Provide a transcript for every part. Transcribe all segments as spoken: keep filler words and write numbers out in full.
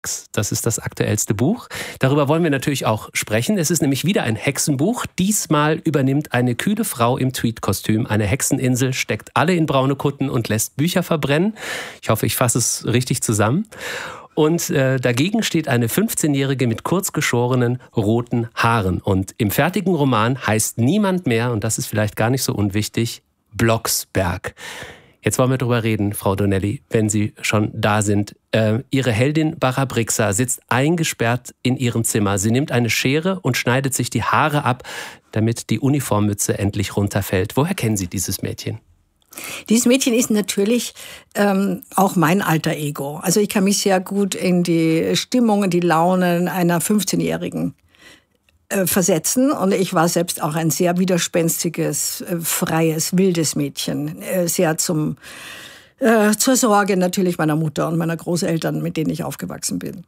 Das ist das aktuellste Buch. Darüber wollen wir natürlich auch sprechen. Es ist nämlich wieder ein Hexenbuch. Diesmal übernimmt eine kühle Frau im Tweedkostüm eine Hexeninsel, steckt alle in braune Kutten und lässt Bücher verbrennen. Ich hoffe, ich fasse es richtig zusammen. Und äh, dagegen steht eine fünfzehnjährige mit kurzgeschorenen roten Haaren. Und im fertigen Roman heißt niemand mehr, und das ist vielleicht gar nicht so unwichtig, Blocksberg. Jetzt wollen wir drüber reden, Frau Donnelly, wenn Sie schon da sind. Äh, Ihre Heldin Barabrixa sitzt eingesperrt in ihrem Zimmer. Sie nimmt eine Schere und schneidet sich die Haare ab, damit die Uniformmütze endlich runterfällt. Woher kennen Sie dieses Mädchen? Dieses Mädchen ist natürlich ähm, auch mein alter Ego. Also ich kann mich sehr gut in die Stimmung, in die Launen einer fünfzehnjährigen äh, versetzen. Und ich war selbst auch ein sehr widerspenstiges, äh, freies, wildes Mädchen. Äh, sehr zum, äh, zur Sorge natürlich meiner Mutter und meiner Großeltern, mit denen ich aufgewachsen bin.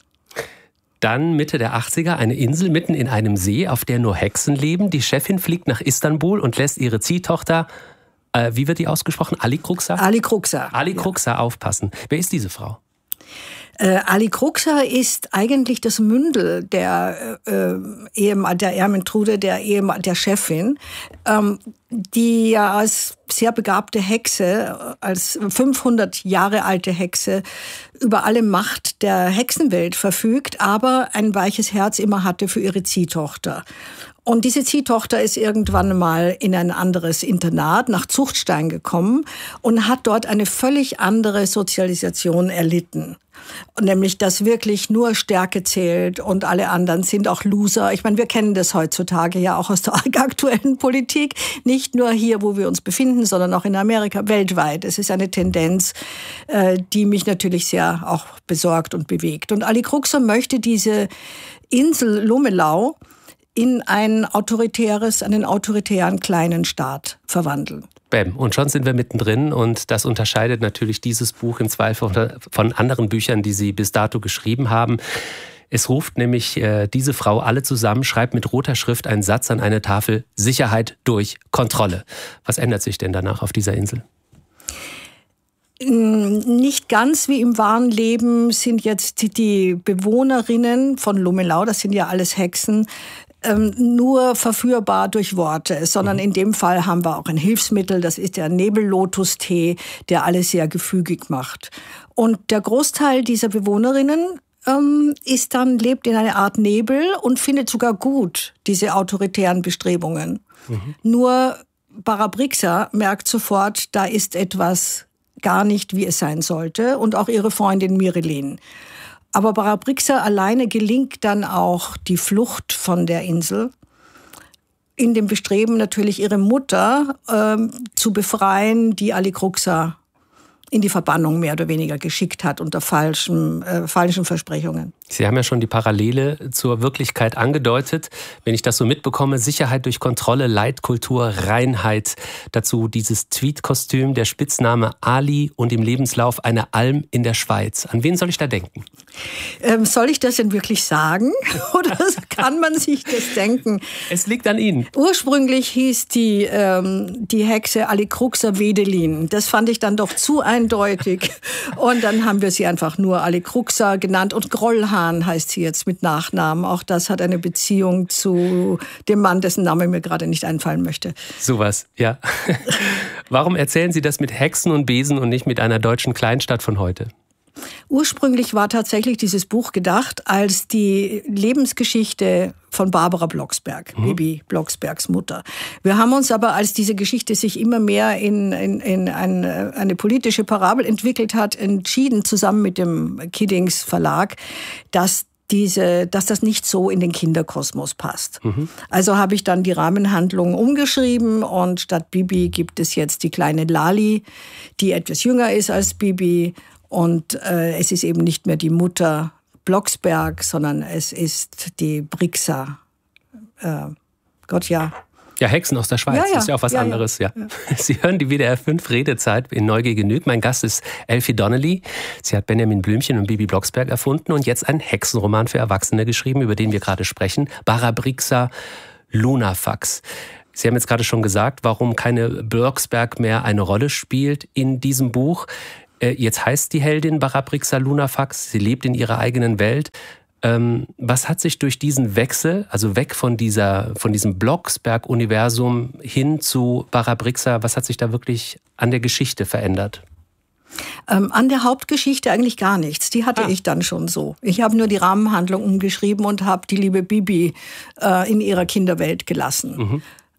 Dann Mitte der achtziger eine Insel mitten in einem See, auf der nur Hexen leben. Die Chefin fliegt nach Istanbul und lässt ihre Ziehtochter, äh, wie wird die ausgesprochen? Ali Kruxa? Ali Kruxa. Ali Kruxa ja. aufpassen. Wer ist diese Frau? Äh, Ali Kruxa ist eigentlich das Mündel der äh, Ehemann, der Ermentrude, der Ehemann, der Chefin, ähm, die ja als sehr begabte Hexe, als fünfhundert Jahre alte Hexe über alle Macht der Hexenwelt verfügt, aber ein weiches Herz immer hatte für ihre Ziehtochter. Und diese Ziehtochter ist irgendwann mal in ein anderes Internat nach Zuchtstein gekommen und hat dort eine völlig andere Sozialisation erlitten. Nämlich, dass wirklich nur Stärke zählt und alle anderen sind auch Loser. Ich meine, wir kennen das heutzutage ja auch aus der aktuellen Politik. Nicht nur hier, wo wir uns befinden, sondern auch in Amerika, weltweit. Es ist eine Tendenz, die mich natürlich sehr auch besorgt und bewegt. Und Ali Kruxa möchte diese Insel Lomelau in ein autoritäres, einen autoritären kleinen Staat verwandeln. Bäm. Und schon sind wir mittendrin und das unterscheidet natürlich dieses Buch im Zweifel von anderen Büchern, die Sie bis dato geschrieben haben. Es ruft nämlich äh, diese Frau alle zusammen, schreibt mit roter Schrift einen Satz an eine Tafel: Sicherheit durch Kontrolle. Was ändert sich denn danach auf dieser Insel? Nicht ganz wie im wahren Leben sind jetzt die Bewohnerinnen von Lomelau, das sind ja alles Hexen, nur verführbar durch Worte, sondern in dem Fall haben wir auch ein Hilfsmittel, das ist der Nebellotus-Tee, der alles sehr gefügig macht. Und der Großteil dieser Bewohnerinnen ähm, ist dann, lebt in einer Art Nebel und findet sogar gut diese autoritären Bestrebungen. Mhm. Nur Barabrixa merkt sofort, da ist etwas gar nicht, wie es sein sollte, und auch ihre Freundin Mirilene. Aber Barabrixa alleine gelingt dann auch die Flucht von der Insel, in dem Bestreben natürlich ihre Mutter ähm, zu befreien, die Ali Kruxa in die Verbannung mehr oder weniger geschickt hat unter falschen, äh, falschen Versprechungen. Sie haben ja schon die Parallele zur Wirklichkeit angedeutet. Wenn ich das so mitbekomme, Sicherheit durch Kontrolle, Leitkultur, Reinheit. Dazu dieses Tweedkostüm, der Spitzname Ali und im Lebenslauf eine Alm in der Schweiz. An wen soll ich da denken? Ähm, soll ich das denn wirklich sagen? Oder kann man sich das denken? Es liegt an Ihnen. Ursprünglich hieß die, ähm, die Hexe Ali Kruxa Wedelin. Das fand ich dann doch zu eindeutig. Und dann haben wir sie einfach nur Ali Kruxa genannt. Und Grollhahn heißt sie jetzt mit Nachnamen. Auch das hat eine Beziehung zu dem Mann, dessen Name mir gerade nicht einfallen möchte. Sowas, ja. Warum erzählen Sie das mit Hexen und Besen und nicht mit einer deutschen Kleinstadt von heute? Ursprünglich war tatsächlich dieses Buch gedacht als die Lebensgeschichte von Barbara Blocksberg, mhm. Bibi Blocksbergs Mutter. Wir haben uns aber, als diese Geschichte sich immer mehr in, in, in eine, eine politische Parabel entwickelt hat, entschieden, zusammen mit dem Kiddings Verlag, dass diese, dass das nicht so in den Kinderkosmos passt. Mhm. Also habe ich dann die Rahmenhandlung umgeschrieben und statt Bibi gibt es jetzt die kleine Lali, die etwas jünger ist als Bibi. Und äh, es ist eben nicht mehr die Mutter Blocksberg, sondern es ist die Brixa. Äh, Gott, ja. Ja, Hexen aus der Schweiz, ja, ja. ist ja auch was ja, anderes. Ja. Ja. Sie hören die W D R fünf Redezeit in Neugier genügt. Mein Gast ist Elfie Donnelly. Sie hat Benjamin Blümchen und Bibi Blocksberg erfunden und jetzt einen Hexenroman für Erwachsene geschrieben, über den wir gerade sprechen. Barabrixa Lunafax. Sie haben jetzt gerade schon gesagt, warum keine Blocksberg mehr eine Rolle spielt in diesem Buch. Jetzt heißt die Heldin Barabrixa Lunafax, sie lebt in ihrer eigenen Welt. Was hat sich durch diesen Wechsel, also weg von, dieser, von diesem Blocksberg-Universum hin zu Barabrixa, was hat sich da wirklich an der Geschichte verändert? Ähm, an der Hauptgeschichte eigentlich gar nichts. Die hatte ah. ich dann schon so. Ich habe nur die Rahmenhandlung umgeschrieben und habe die liebe Bibi äh, in ihrer Kinderwelt gelassen. Mhm.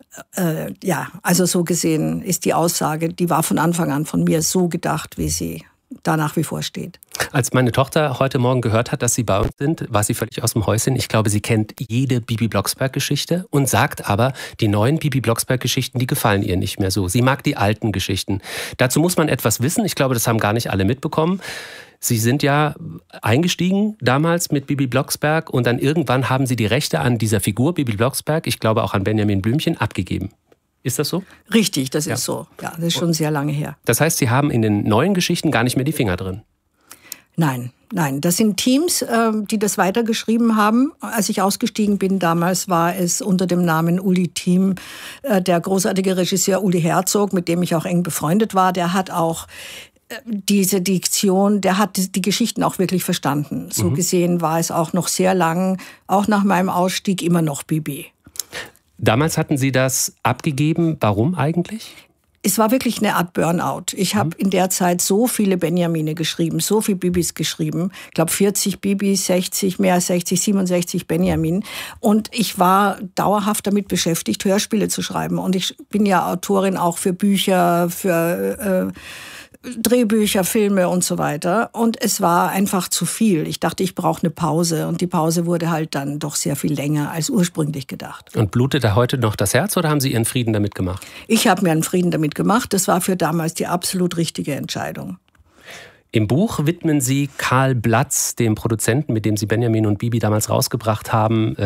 Äh, ja, also so gesehen ist die Aussage, die war von Anfang an von mir so gedacht, wie sie da nach wie vor steht. Als meine Tochter heute Morgen gehört hat, dass Sie bei uns sind, war sie völlig aus dem Häuschen. Ich glaube, sie kennt jede Bibi Blocksberg-Geschichte und sagt aber, die neuen Bibi Blocksberg-Geschichten, die gefallen ihr nicht mehr so. Sie mag die alten Geschichten. Dazu muss man etwas wissen. Ich glaube, das haben gar nicht alle mitbekommen. Sie sind ja eingestiegen damals mit Bibi Blocksberg und dann irgendwann haben Sie die Rechte an dieser Figur Bibi Blocksberg, ich glaube auch an Benjamin Blümchen, abgegeben. Ist das so? Richtig, das ja. ist so. Ja, das ist schon sehr lange her. Das heißt, Sie haben in den neuen Geschichten gar nicht mehr die Finger drin? Nein, nein. Das sind Teams, die das weitergeschrieben haben. Als ich ausgestiegen bin damals, war es unter dem Namen Uli-Team der großartige Regisseur Uli Herzog, mit dem ich auch eng befreundet war. Der hat auch diese Diktion, der hat die Geschichten auch wirklich verstanden. So mhm. gesehen war es auch noch sehr lang, auch nach meinem Ausstieg, immer noch Bibi. Damals hatten Sie das abgegeben. Warum eigentlich? Es war wirklich eine Art Burnout. Ich habe in der Zeit so viele Benjamine geschrieben, so viele Bibis geschrieben. Ich glaube vierzig Bibis, sechzig, mehr als sechzig, siebenundsechzig Benjamin. Und ich war dauerhaft damit beschäftigt, Hörspiele zu schreiben. Und ich bin ja Autorin auch für Bücher, für äh, Drehbücher, Filme und so weiter. Und es war einfach zu viel. Ich dachte, ich brauche eine Pause. Und die Pause wurde halt dann doch sehr viel länger als ursprünglich gedacht. Und blutet da heute noch das Herz oder haben Sie Ihren Frieden damit gemacht? Ich habe mir einen Frieden damit gemacht. Das war für damals die absolut richtige Entscheidung. Im Buch widmen Sie Karl Blatz, dem Produzenten, mit dem Sie Benjamin und Bibi damals rausgebracht haben.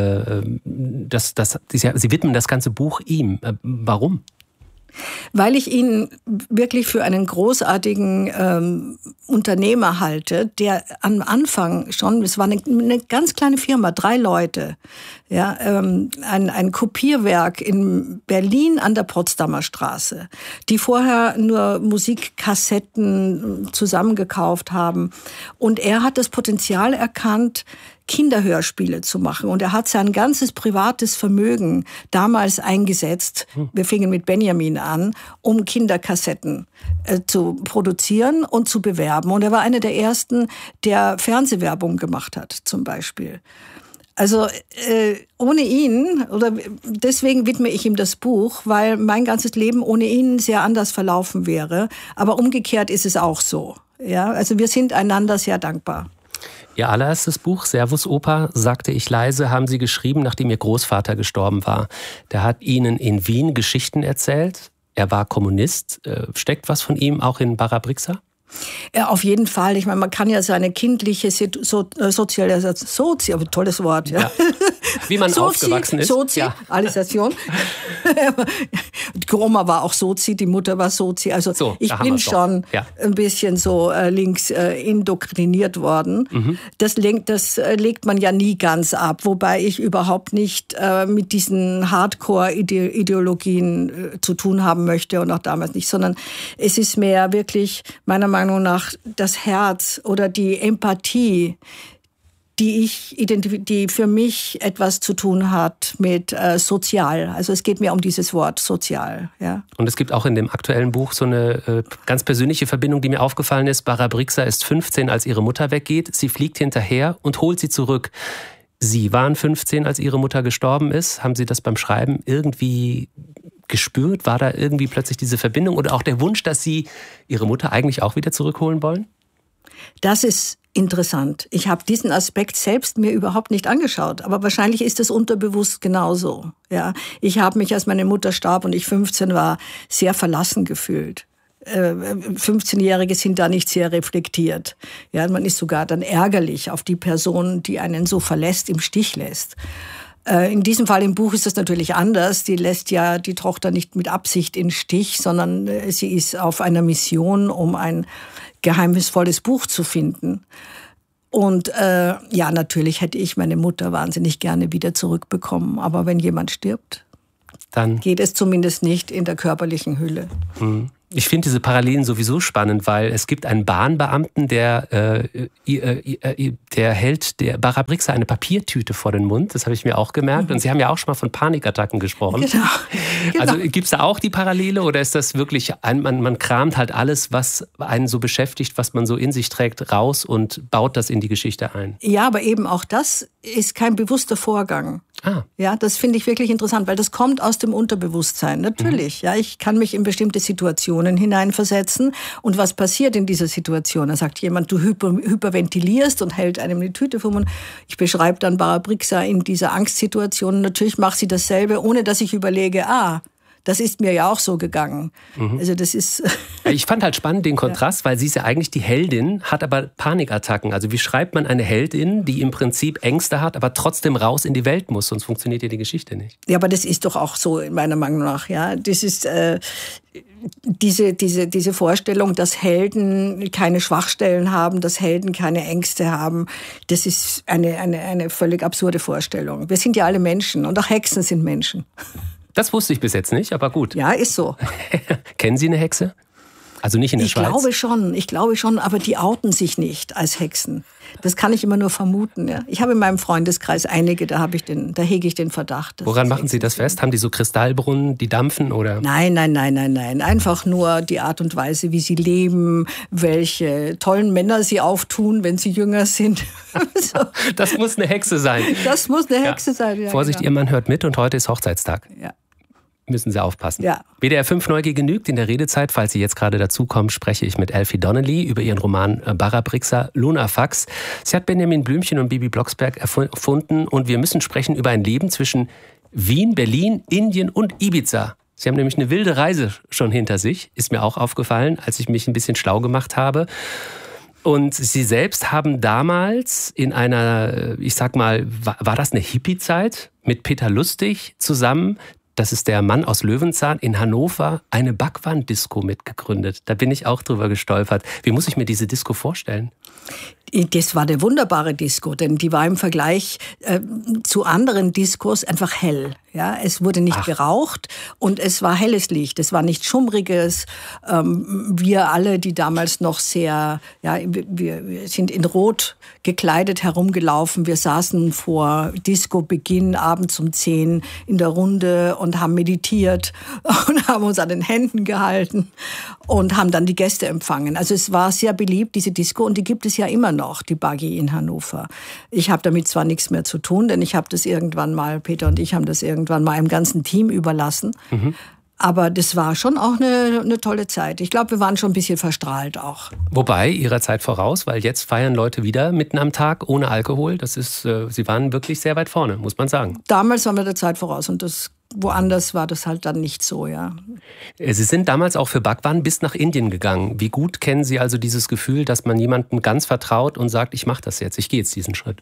Das, das, Sie widmen das ganze Buch ihm. Warum? Weil ich ihn wirklich für einen großartigen ähm, Unternehmer halte, der am Anfang schon, es war eine, eine ganz kleine Firma, drei Leute, ja, ähm, ein, ein Kopierwerk in Berlin an der Potsdamer Straße, die vorher nur Musikkassetten zusammengekauft haben. Und er hat das Potenzial erkannt, Kinderhörspiele zu machen. Und er hat sein ganzes privates Vermögen damals eingesetzt, wir fingen mit Benjamin an, um Kinderkassetten äh, zu produzieren und zu bewerben. Und er war einer der ersten, der Fernsehwerbung gemacht hat, zum Beispiel. Also äh, ohne ihn, oder deswegen widme ich ihm das Buch, weil mein ganzes Leben ohne ihn sehr anders verlaufen wäre. Aber umgekehrt ist es auch so. Ja? Also wir sind einander sehr dankbar. Ihr allererstes Buch, Servus Opa, sagte ich leise, haben Sie geschrieben, nachdem Ihr Großvater gestorben war. Der hat Ihnen in Wien Geschichten erzählt. Er war Kommunist. Steckt was von ihm auch in Barabrixa? Ja, auf jeden Fall. Ich meine, man kann ja seine kindliche so, Sozialisation, Sozi, aber tolles Wort, ja. ja. Wie man Sozi, aufgewachsen ist. Sozialisation. Ja. Die Oma war auch Sozi, die Mutter war Sozi. Also so, ich bin schon ja. ein bisschen so äh, links äh, indoktriniert worden. Mhm. Das, das äh, legt man ja nie ganz ab. Wobei ich überhaupt nicht äh, mit diesen Hardcore-Ideologien äh, zu tun haben möchte und auch damals nicht, sondern es ist mehr wirklich meiner Meinung nach das Herz oder die Empathie, die ich die für mich etwas zu tun hat mit äh, sozial. Also es geht mir um dieses Wort sozial. Ja. Und es gibt auch in dem aktuellen Buch so eine äh, ganz persönliche Verbindung, die mir aufgefallen ist. Barabrixa ist fünfzehn, als ihre Mutter weggeht. Sie fliegt hinterher und holt sie zurück. Sie waren fünfzehn, als ihre Mutter gestorben ist. Haben Sie das beim Schreiben irgendwie gespürt? War da irgendwie plötzlich diese Verbindung oder auch der Wunsch, dass Sie Ihre Mutter eigentlich auch wieder zurückholen wollen? Das ist interessant. Ich habe diesen Aspekt selbst mir überhaupt nicht angeschaut, aber wahrscheinlich ist es unterbewusst genauso. Ja, ich habe mich, als meine Mutter starb und ich fünfzehn war, sehr verlassen gefühlt. fünfzehnjährige sind da nicht sehr reflektiert. Ja, man ist sogar dann ärgerlich auf die Person, die einen so verlässt, im Stich lässt. In diesem Fall im Buch ist das natürlich anders. Die lässt ja die Tochter nicht mit Absicht in Stich, sondern sie ist auf einer Mission, um ein geheimnisvolles Buch zu finden. Und äh, ja, natürlich hätte ich meine Mutter wahnsinnig gerne wieder zurückbekommen. Aber wenn jemand stirbt, dann geht es zumindest nicht in der körperlichen Hülle. Mhm. Ich finde diese Parallelen sowieso spannend, weil es gibt einen Bahnbeamten, der, äh, äh, äh, der hält der Barabrixa eine Papiertüte vor den Mund. Das habe ich mir auch gemerkt. Mhm. Und Sie haben ja auch schon mal von Panikattacken gesprochen. Genau. genau. Also gibt es da auch die Parallele oder ist das wirklich, ein, man, man kramt halt alles, was einen so beschäftigt, was man so in sich trägt, raus und baut das in die Geschichte ein? Ja, aber eben auch das ist kein bewusster Vorgang. Ah. Ja, das finde ich wirklich interessant, weil das kommt aus dem Unterbewusstsein. Natürlich, mhm. ja, ich kann mich in bestimmte Situationen hineinversetzen. Und was passiert in dieser Situation? Da sagt jemand, du hyper, hyperventilierst und hält einem eine Tüte vor. Ich beschreibe dann Barabrixa in dieser Angstsituation. Natürlich macht sie dasselbe, ohne dass ich überlege, ah, das ist mir ja auch so gegangen. Mhm. Also das ist. Ich fand halt spannend den Kontrast, ja. weil sie ist ja eigentlich die Heldin, hat aber Panikattacken. Also wie schreibt man eine Heldin, die im Prinzip Ängste hat, aber trotzdem raus in die Welt muss, sonst funktioniert ja die Geschichte nicht. Ja, aber das ist doch auch so meiner Meinung nach. Ja, das ist äh, diese diese diese Vorstellung, dass Helden keine Schwachstellen haben, dass Helden keine Ängste haben. Das ist eine eine eine völlig absurde Vorstellung. Wir sind ja alle Menschen und auch Hexen sind Menschen. Das wusste ich bis jetzt nicht, aber gut. Ja, ist so. Kennen Sie eine Hexe? Also nicht in der ich Schweiz? Ich glaube schon, ich glaube schon, aber die outen sich nicht als Hexen. Das kann ich immer nur vermuten. Ja. Ich habe in meinem Freundeskreis einige, da habe ich den, da hege ich den Verdacht. Woran machen Sie das fest? Haben die so Kristallbrunnen, die dampfen oder? Nein, nein, nein, nein, nein. Einfach nur die Art und Weise, wie sie leben, welche tollen Männer sie auftun, wenn sie jünger sind. so. Das muss eine Hexe sein. Das muss eine Hexe ja. sein. Ja, Vorsicht, genau. Ihr Mann hört mit und heute ist Hochzeitstag. Ja. Müssen Sie aufpassen. Ja. W D R fünf Neugier genügt. In der Redezeit, falls Sie jetzt gerade dazukommen, spreche ich mit Elfie Donnelly über ihren Roman Barabrixa Lunafax. Sie hat Benjamin Blümchen und Bibi Blocksberg erfunden und wir müssen sprechen über ein Leben zwischen Wien, Berlin, Indien und Ibiza. Sie haben nämlich eine wilde Reise schon hinter sich, ist mir auch aufgefallen, als ich mich ein bisschen schlau gemacht habe. Und Sie selbst haben damals in einer, ich sag mal, war das eine Hippie-Zeit mit Peter Lustig zusammen, das ist der Mann aus Löwenzahn, in Hannover eine Backwand-Disco mitgegründet. Da bin ich auch drüber gestolpert. Wie muss ich mir diese Disco vorstellen? Das war eine wunderbare Disco, denn die war im Vergleich äh, zu anderen Discos einfach hell. Ja, es wurde nicht Ach. geraucht und es war helles Licht. Es war nicht schummriges. Ähm, wir alle, die damals noch sehr, ja, wir, wir sind in Rot gekleidet herumgelaufen. Wir saßen vor Disco-Beginn abends um zehn in der Runde und haben meditiert und haben uns an den Händen gehalten und haben dann die Gäste empfangen. Also es war sehr beliebt, diese Disco, und die gibt es ja immer noch, die Buggy in Hannover. Ich habe damit zwar nichts mehr zu tun, denn ich habe das irgendwann mal, Peter und ich haben das irgendwann mal einem ganzen Team überlassen. Mhm. Aber das war schon auch eine, eine tolle Zeit. Ich glaube, wir waren schon ein bisschen verstrahlt auch. Wobei, Ihrer Zeit voraus, weil jetzt feiern Leute wieder mitten am Tag ohne Alkohol. Das ist, äh, Sie waren wirklich sehr weit vorne, muss man sagen. Damals waren wir der Zeit voraus und das woanders war das halt dann nicht so, ja. Sie sind damals auch für Bhagwan bis nach Indien gegangen. Wie gut kennen Sie also dieses Gefühl, dass man jemandem ganz vertraut und sagt, ich mache das jetzt, ich gehe jetzt diesen Schritt?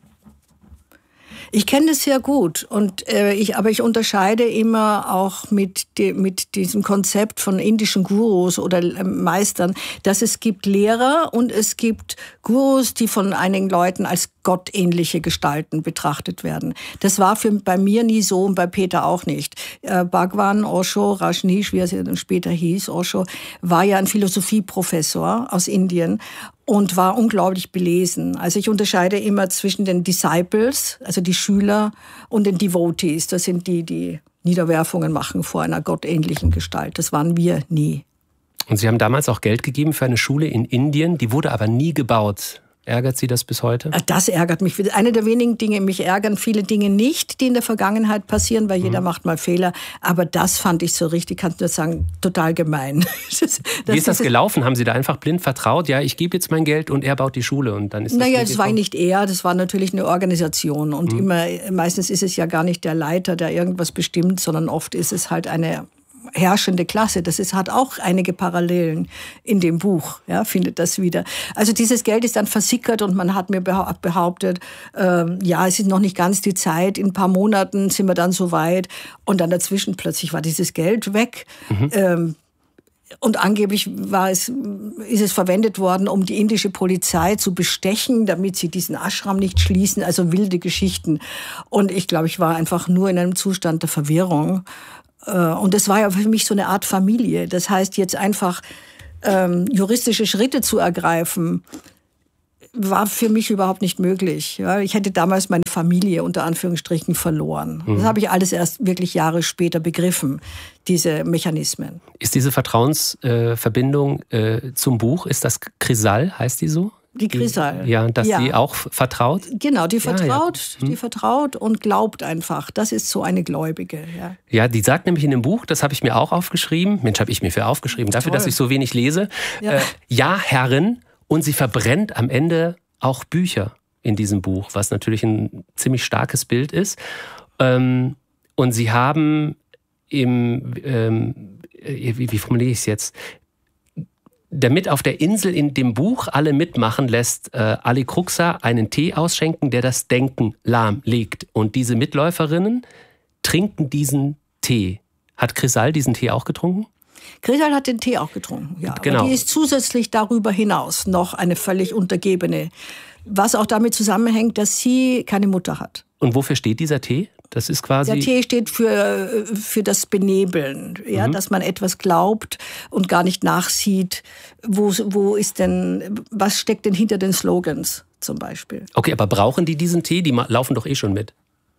Ich kenne das sehr gut, und äh, ich, aber ich unterscheide immer auch mit, de, mit diesem Konzept von indischen Gurus oder äh, Meistern, dass es gibt Lehrer und es gibt Gurus, die von einigen Leuten als gottähnliche Gestalten betrachtet werden. Das war für, bei mir nie so und bei Peter auch nicht. Äh, Bhagwan Osho, Rajneesh, wie er dann später hieß, Osho, war ja ein Philosophieprofessor aus Indien und war unglaublich belesen. Also ich unterscheide immer zwischen den Disciples, also die Schüler, und den Devotees. Das sind die, die Niederwerfungen machen vor einer gottähnlichen Gestalt. Das waren wir nie. Und Sie haben damals auch Geld gegeben für eine Schule in Indien, die wurde aber nie gebaut. Ärgert Sie das bis heute? Das ärgert mich. Eine der wenigen Dinge, mich ärgern viele Dinge nicht, die in der Vergangenheit passieren, weil jeder mhm. macht mal Fehler. Aber das fand ich so richtig, kannst du nur sagen, total gemein. Das, das Wie ist das gelaufen? Haben Sie da einfach blind vertraut? Ja, ich gebe jetzt mein Geld und er baut die Schule und dann ist das. Naja, das war nicht er, das war natürlich eine Organisation. Und mhm. immer, meistens ist es ja gar nicht der Leiter, der irgendwas bestimmt, sondern oft ist es halt eine herrschende Klasse. Das ist, hat auch einige Parallelen in dem Buch, ja, findet das wieder. Also dieses Geld ist dann versickert und man hat mir behauptet, äh, ja, es ist noch nicht ganz die Zeit, in ein paar Monaten sind wir dann so weit, und dann dazwischen plötzlich war dieses Geld weg. Mhm. Ähm, Und angeblich war es, ist es verwendet worden, um die indische Polizei zu bestechen, damit sie diesen Ashram nicht schließen. Also wilde Geschichten. Und ich glaube, ich war einfach nur in einem Zustand der Verwirrung. Und das war ja für mich so eine Art Familie. Das heißt, jetzt einfach ähm, juristische Schritte zu ergreifen, war für mich überhaupt nicht möglich. Ja, ich hätte damals meine Familie unter Anführungsstrichen verloren. Mhm. Das habe ich alles erst wirklich Jahre später begriffen, diese Mechanismen. Ist diese Vertrauensverbindung äh, äh, zum Buch, ist das Chrysal, heißt die so? Die Chrysal. Ja, dass ja. sie auch vertraut? Genau, die vertraut, ja, ja. die vertraut und glaubt einfach. Das ist so eine Gläubige. Ja, ja, die sagt nämlich in dem Buch, das habe ich mir auch aufgeschrieben, Mensch, habe ich mir für aufgeschrieben, dafür, Toll. dass ich so wenig lese. Ja, äh, ja Herrin, und sie verbrennt am Ende auch Bücher in diesem Buch, was natürlich ein ziemlich starkes Bild ist. Ähm, und sie haben im, ähm, wie, wie formuliere ich es jetzt, damit auf der Insel in dem Buch alle mitmachen, lässt äh, Ali Kruxa einen Tee ausschenken, der das Denken lahmlegt. Und diese Mitläuferinnen trinken diesen Tee. Hat Chrysal diesen Tee auch getrunken? Chrysal hat den Tee auch getrunken, ja. Genau. Aber die ist zusätzlich darüber hinaus noch eine völlig Untergebene. Was auch damit zusammenhängt, dass sie keine Mutter hat. Und wofür steht dieser Tee? Das ist quasi... Der Tee steht für, für das Benebeln, ja, mhm. dass man etwas glaubt und gar nicht nachsieht, wo, wo ist denn, was steckt denn hinter den Slogans zum Beispiel. Okay, aber brauchen die diesen Tee? Die laufen doch eh schon mit.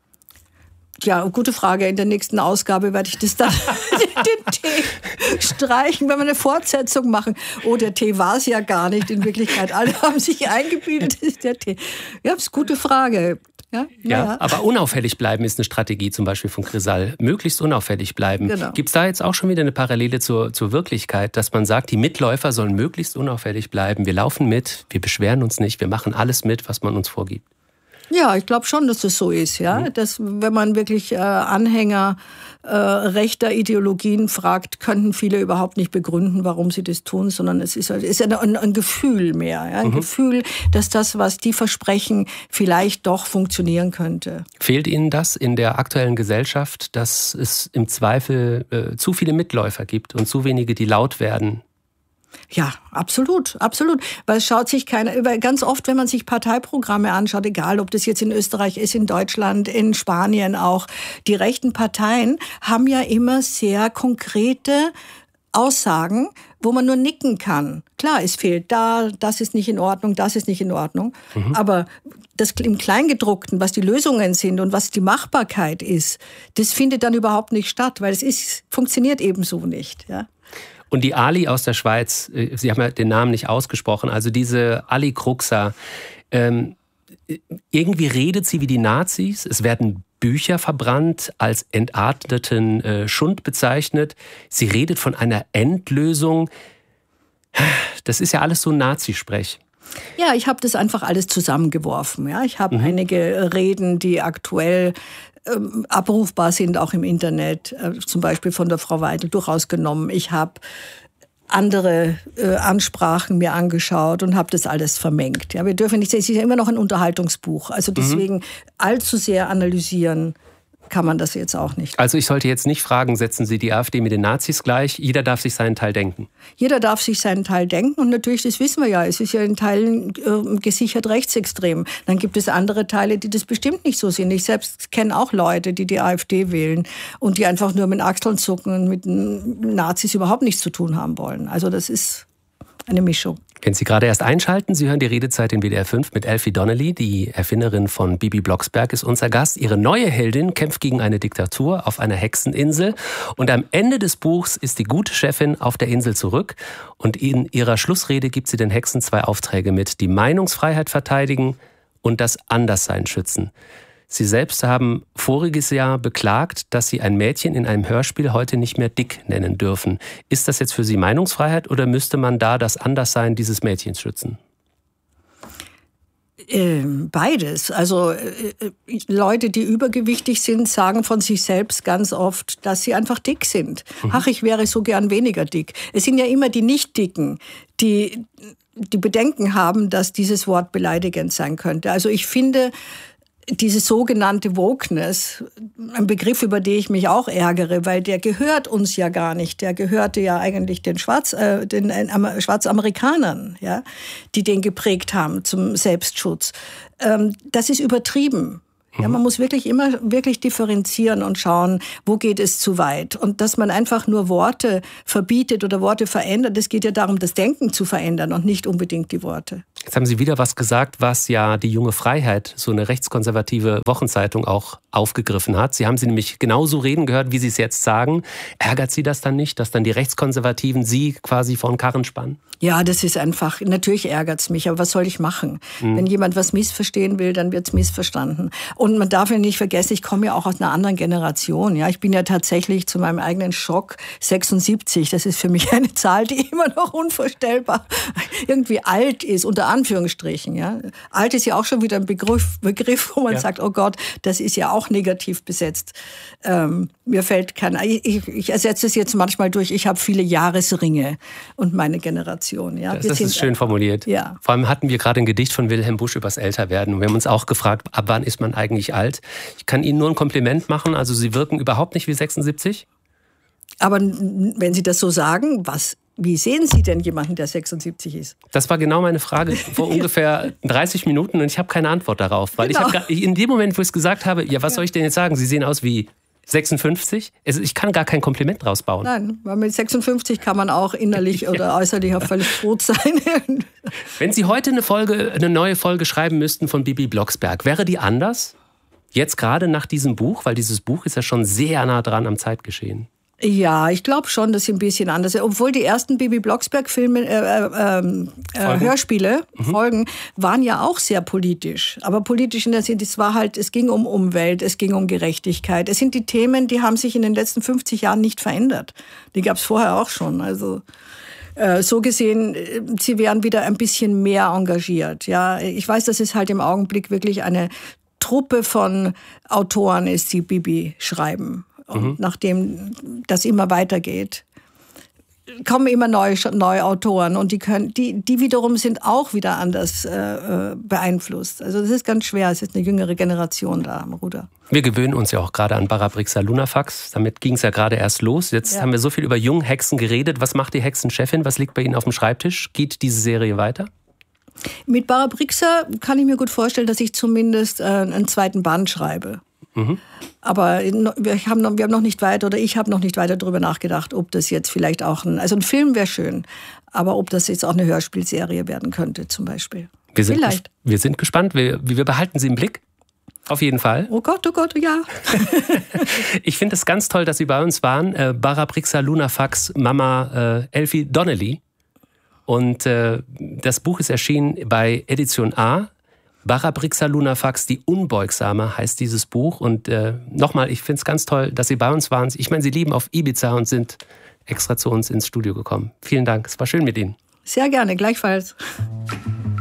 Ja, gute Frage. In der nächsten Ausgabe werde ich das dann den Tee streichen, wenn wir eine Fortsetzung machen. Oh, der Tee war es ja gar nicht. In Wirklichkeit, alle haben sich eingebildet, das ist der Tee. Ja, das ist eine gute Frage. Ja, ja, ja, aber unauffällig bleiben ist eine Strategie zum Beispiel von Chrysal. Möglichst unauffällig bleiben. Genau. Gibt es da jetzt auch schon wieder eine Parallele zur, zur Wirklichkeit, dass man sagt, die Mitläufer sollen möglichst unauffällig bleiben. Wir laufen mit, wir beschweren uns nicht, wir machen alles mit, was man uns vorgibt. Ja, ich glaube schon, dass das so ist, ja. Mhm. Dass, wenn man wirklich äh, Anhänger äh, rechter Ideologien fragt, könnten viele überhaupt nicht begründen, warum sie das tun, sondern es ist, ist ein, ein Gefühl mehr, ja? Ein mhm. Gefühl, dass das, was die versprechen, vielleicht doch funktionieren könnte. Fehlt Ihnen das in der aktuellen Gesellschaft, dass es im Zweifel äh, zu viele Mitläufer gibt und zu wenige, die laut werden? Ja, absolut, absolut. Weil es schaut sich keiner, weil ganz oft, wenn man sich Parteiprogramme anschaut, egal ob das jetzt in Österreich ist, in Deutschland, in Spanien auch, die rechten Parteien haben ja immer sehr konkrete Aussagen, wo man nur nicken kann. Klar, es fehlt da, das ist nicht in Ordnung, das ist nicht in Ordnung. Mhm. Aber das im Kleingedruckten, was die Lösungen sind und was die Machbarkeit ist, das findet dann überhaupt nicht statt, weil es ist, funktioniert ebenso nicht, ja. Und die Ali aus der Schweiz, Sie haben ja den Namen nicht ausgesprochen, also diese Ali Kruxa, ähm, irgendwie redet sie wie die Nazis. Es werden Bücher verbrannt, als entarteten äh, Schund bezeichnet. Sie redet von einer Endlösung. Das ist ja alles so Nazisprech. Ja, ich habe das einfach alles zusammengeworfen. Ja, ich habe mhm. einige Reden, die aktuell ähm, abrufbar sind, auch im Internet, äh, zum Beispiel von der Frau Weidel, durchaus genommen. Ich habe andere äh, Ansprachen mir angeschaut und habe das alles vermengt. Ja, wir dürfen nicht sehen, es ist ja immer noch ein Unterhaltungsbuch. Also deswegen mhm. allzu sehr analysieren kann man das jetzt auch nicht. Also ich sollte jetzt nicht fragen, setzen Sie die AfD mit den Nazis gleich? Jeder darf sich seinen Teil denken. Jeder darf sich seinen Teil denken und natürlich, das wissen wir ja, es ist ja in Teilen äh, gesichert rechtsextrem. Dann gibt es andere Teile, die das bestimmt nicht so sind. Ich selbst kenne auch Leute, die die AfD wählen und die einfach nur mit Achseln zucken und mit Nazis überhaupt nichts zu tun haben wollen. Also das ist eine Mischung. Wenn Sie gerade erst einschalten, Sie hören die Redezeit in W D R fünf mit Elfie Donnelly. Die Erfinderin von Bibi Blocksberg ist unser Gast. Ihre neue Heldin kämpft gegen eine Diktatur auf einer Hexeninsel. Und am Ende des Buchs ist die gute Chefin auf der Insel zurück. Und in ihrer Schlussrede gibt sie den Hexen zwei Aufträge mit. Die Meinungsfreiheit verteidigen und das Anderssein schützen. Sie selbst haben voriges Jahr beklagt, dass Sie ein Mädchen in einem Hörspiel heute nicht mehr Dick nennen dürfen. Ist das jetzt für Sie Meinungsfreiheit oder müsste man da das Anderssein dieses Mädchens schützen? Beides. Also äh, Leute, die übergewichtig sind, sagen von sich selbst ganz oft, dass sie einfach dick sind. Mhm. Ach, ich wäre so gern weniger dick. Es sind ja immer die Nicht-Dicken, die die Bedenken haben, dass dieses Wort beleidigend sein könnte. Also ich finde, diese sogenannte Wokeness, ein Begriff, über den ich mich auch ärgere, weil der gehört uns ja gar nicht. Der gehörte ja eigentlich den, Schwarz, äh, den äh, Schwarzamerikanern, ja, die den geprägt haben zum Selbstschutz. Ähm, das ist übertrieben. Ja, man muss wirklich immer wirklich differenzieren und schauen, wo geht es zu weit. Und dass man einfach nur Worte verbietet oder Worte verändert, es geht ja darum, das Denken zu verändern und nicht unbedingt die Worte. Jetzt haben Sie wieder was gesagt, was ja die Junge Freiheit, so eine rechtskonservative Wochenzeitung, auch aufgegriffen hat. Sie haben sie nämlich genauso reden gehört, wie Sie es jetzt sagen. Ärgert Sie das dann nicht, dass dann die Rechtskonservativen Sie quasi vor den Karren spannen? Ja, das ist einfach, natürlich ärgert es mich, aber was soll ich machen? Mhm. Wenn jemand was missverstehen will, dann wird es missverstanden. Und man darf ja nicht vergessen, ich komme ja auch aus einer anderen Generation. Ja, ich bin ja tatsächlich zu meinem eigenen Schock sechsundsiebzig. Das ist für mich eine Zahl, die immer noch unvorstellbar irgendwie alt ist, unter Anführungsstrichen. Ja. Alt ist ja auch schon wieder ein Begriff, Begriff wo man ja. sagt, oh Gott, das ist ja auch negativ besetzt. Ähm, mir fällt kein, ich, ich ersetze es jetzt manchmal durch, ich habe viele Jahresringe und meine Generation. Ja, das, das ist schön formuliert. Ja. Vor allem hatten wir gerade ein Gedicht von Wilhelm Busch übers Älterwerden. Und wir haben uns auch gefragt, ab wann ist man eigentlich alt? Ich kann Ihnen nur ein Kompliment machen. Also Sie wirken überhaupt nicht wie sechsundsiebzig. Aber wenn Sie das so sagen, was, wie sehen Sie denn jemanden, der sechsundsiebzig ist? Das war genau meine Frage vor ungefähr dreißig Minuten und ich habe keine Antwort darauf. Weil genau. ich habe in dem Moment, wo ich es gesagt habe, ja, was soll ich denn jetzt sagen? Sie sehen aus wie sechsundfünfzig? Ich kann gar kein Kompliment draus bauen. Nein, weil mit sechsundfünfzig kann man auch innerlich ja. oder äußerlich auch völlig tot sein. Wenn Sie heute eine Folge, eine neue Folge schreiben müssten von Bibi Blocksberg, wäre die anders? Jetzt gerade nach diesem Buch, weil dieses Buch ist ja schon sehr nah dran am Zeitgeschehen. Ja, ich glaube schon, dass sie ein bisschen anders ist. Obwohl die ersten Bibi Blocksberg-Filme, äh, äh, äh, Hörspiele, mhm. Folgen, waren ja auch sehr politisch. Aber politisch in der Sinne, es war halt, es ging um Umwelt, es ging um Gerechtigkeit. Es sind die Themen, die haben sich in den letzten fünfzig Jahren nicht verändert. Die gab es vorher auch schon. Also äh, so gesehen, sie wären wieder ein bisschen mehr engagiert. Ja, ich weiß, dass es halt im Augenblick wirklich eine Truppe von Autoren ist, die Bibi schreiben. Und mhm. nachdem das immer weitergeht, kommen immer neue, neue Autoren und die können, die, die wiederum sind auch wieder anders äh, beeinflusst. Also das ist ganz schwer. Es ist eine jüngere Generation da am Ruder. Wir gewöhnen uns ja auch gerade an Barabrixa Lunafax. Damit ging es ja gerade erst los. Jetzt ja. haben wir so viel über Junghexen geredet. Was macht die Hexenchefin? Was liegt bei Ihnen auf dem Schreibtisch? Geht diese Serie weiter? Mit Barabrixa kann ich mir gut vorstellen, dass ich zumindest äh, einen zweiten Band schreibe. Mhm. Aber wir haben, noch, wir haben noch nicht weiter, oder ich habe noch nicht weiter darüber nachgedacht, ob das jetzt vielleicht auch ein, also ein Film wäre schön, aber ob das jetzt auch eine Hörspielserie werden könnte zum Beispiel. Wir sind, vielleicht. Wir sind gespannt, wir, wir behalten Sie im Blick. Auf jeden Fall. Oh Gott, oh Gott, ja. Ich finde es ganz toll, dass Sie bei uns waren. Äh, Barabrixa Lunafax, Mama äh, Elfie Donnelly. Und äh, das Buch ist erschienen bei Edition A. Barabrixa Lunafax, die Unbeugsame heißt dieses Buch. Und äh, nochmal, ich finde es ganz toll, dass Sie bei uns waren. Ich meine, Sie leben auf Ibiza und sind extra zu uns ins Studio gekommen. Vielen Dank, es war schön mit Ihnen. Sehr gerne, gleichfalls.